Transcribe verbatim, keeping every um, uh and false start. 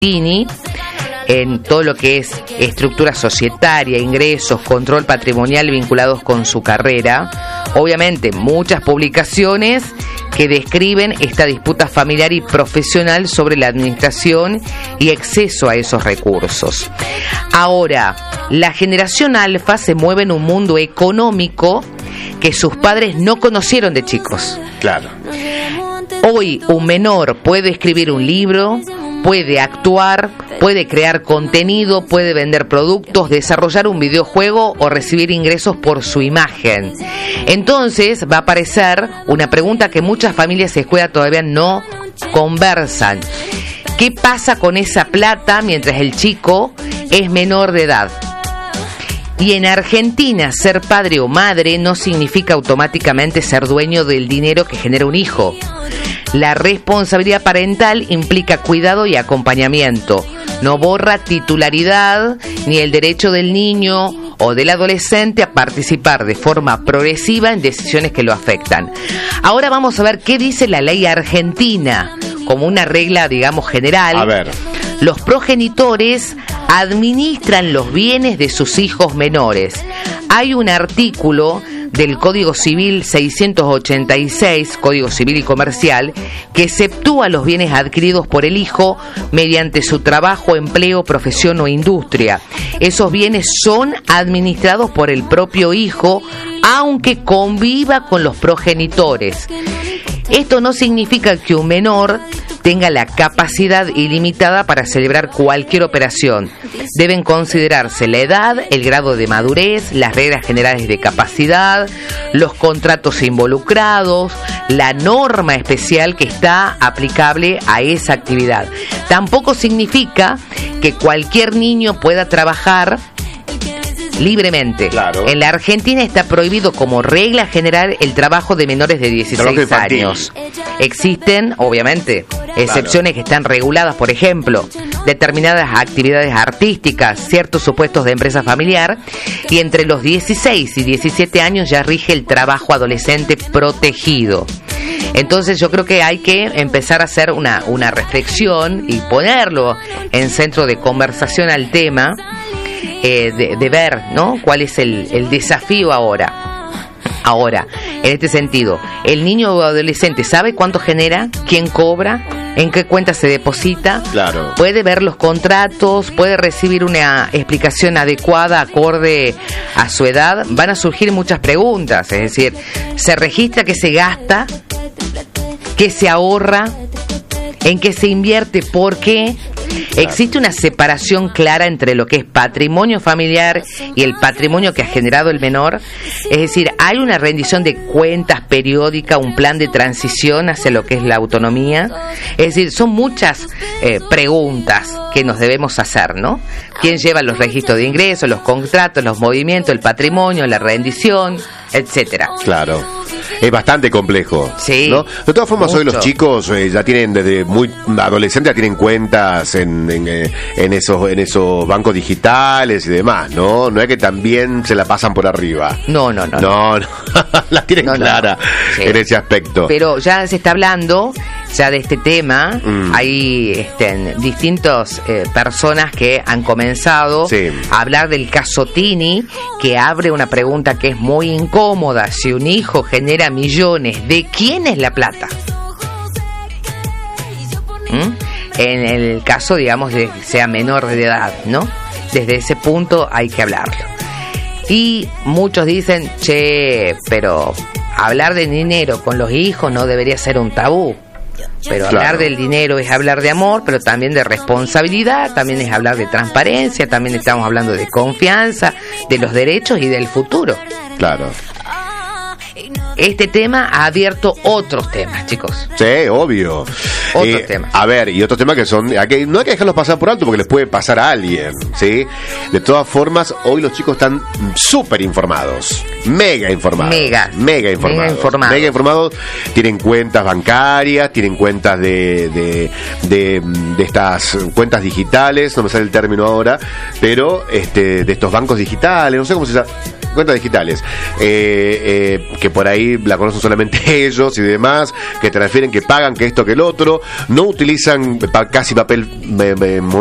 Tini, en todo lo que es estructura societaria, ingresos, control patrimonial vinculados con su carrera. Obviamente, muchas publicaciones que describen esta disputa familiar y profesional sobre la administración y acceso a esos recursos. Ahora, la generación alfa se mueve en un mundo económico que sus padres no conocieron de chicos. Claro. Hoy un menor puede escribir un libro, puede actuar, puede crear contenido, puede vender productos, desarrollar un videojuego o recibir ingresos por su imagen. Entonces va a aparecer una pregunta que muchas familias de escuela todavía no conversan. ¿Qué pasa con esa plata mientras el chico es menor de edad? Y en Argentina, ser padre o madre no significa automáticamente ser dueño del dinero que genera un hijo. La responsabilidad parental implica cuidado y acompañamiento. No borra titularidad ni el derecho del niño o del adolescente a participar de forma progresiva en decisiones que lo afectan. Ahora vamos a ver qué dice la ley argentina, como una regla, digamos, general. A ver. Los progenitores administran los bienes de sus hijos menores. Hay un artículo del Código Civil seiscientos ochenta y seis, Código Civil y Comercial, que exceptúa los bienes adquiridos por el hijo mediante su trabajo, empleo, profesión o industria. Esos bienes son administrados por el propio hijo, aunque conviva con los progenitores. Esto no significa que un menor tenga la capacidad ilimitada para celebrar cualquier operación. Deben considerarse la edad, el grado de madurez, las reglas generales de capacidad, los contratos involucrados, la norma especial que está aplicable a esa actividad. Tampoco significa que cualquier niño pueda trabajar libremente. Claro. En la Argentina está prohibido como regla general el trabajo de menores de dieciséis años. Existen, obviamente, excepciones, claro, que están reguladas, por ejemplo, determinadas actividades artísticas, ciertos supuestos de empresa familiar, y entre los dieciséis y diecisiete años ya rige el trabajo adolescente protegido. Entonces yo creo que hay que empezar a hacer una, una reflexión y ponerlo en centro de conversación al tema. Eh, de, de ver, ¿no?, cuál es el, el desafío ahora. Ahora, en este sentido, ¿el niño o adolescente sabe cuánto genera? ¿Quién cobra? ¿En qué cuenta se deposita? Claro. ¿Puede ver los contratos? ¿Puede recibir una explicación adecuada, acorde a su edad? Van a surgir muchas preguntas, es decir, ¿se registra qué se gasta? ¿Qué se ahorra? ¿En qué se invierte? ¿Por qué? ¿Existe una separación clara entre lo que es patrimonio familiar y el patrimonio que ha generado el menor? Es decir, ¿hay una rendición de cuentas periódica, un plan de transición hacia lo que es la autonomía? Es decir, son muchas eh, preguntas que nos debemos hacer, ¿no? ¿Quién lleva los registros de ingresos, los contratos, los movimientos, el patrimonio, la rendición, etcétera? Claro. Es bastante complejo, sí, ¿no? De todas formas, mucho. Hoy los chicos eh, ya tienen, desde muy adolescentes, ya tienen cuentas en, en, eh, en, esos, en esos bancos digitales y demás, ¿no? No es que también se la pasan por arriba. No, no, no. No, no. La tienen no, clara no. Sí. En ese aspecto. Pero ya se está hablando ya de este tema. Mm. Hay este, distintas eh, personas que han comenzado sí. a hablar del caso Tini, que abre una pregunta que es muy incómoda. Si un hijo genera millones, ¿de quién es la plata? ¿Mm? En el caso, digamos, de que sea menor de edad, ¿no? Desde ese punto hay que hablarlo. Y muchos dicen, che, pero hablar de dinero con los hijos no debería ser un tabú. Pero claro. Hablar del dinero es hablar de amor, pero también de responsabilidad, también es hablar de transparencia, también estamos hablando de confianza, de los derechos y del futuro. Claro. Este tema ha abierto otros temas, chicos. Sí, obvio. Otros eh, temas. A ver, y otros temas que son... Aquí, no hay que dejarlos pasar por alto porque les puede pasar a alguien, ¿sí? De todas formas, hoy los chicos están súper informados. Mega informados. Mega. Mega informados. Mega informados. Mega informados. Tienen cuentas bancarias, tienen cuentas de, de, de, de estas cuentas digitales, no me sale el término ahora, pero este de estos bancos digitales, no sé cómo se llama. cuentas digitales, eh, eh, que por ahí la conocen solamente ellos y demás, que transfieren, que pagan, que esto, que el otro, no utilizan pa- casi papel me, me,